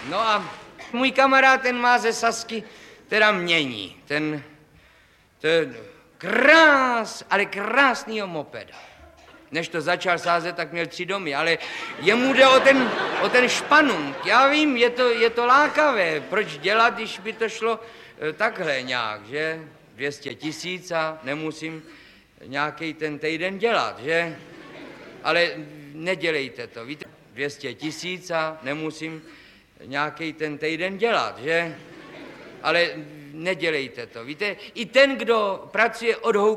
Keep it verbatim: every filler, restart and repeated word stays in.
No a můj kamarád, ten má ze Sasky, teda mění. Ten, ten krás, ale krásnýho mopeda. Než to začal sázet, tak měl tři domy, ale jemu jde o ten, o ten španung. Já vím, je to, je to lákavé. Proč dělat, když by to šlo e, takhle nějak, že? dvě stě tisíc a nemusím nějaký ten týden dělat, že? Ale nedělejte to, víte? dvě stě tisíc a nemusím nějaký ten týden dělat, že? Ale nedělejte to, víte? I ten, kdo pracuje od houku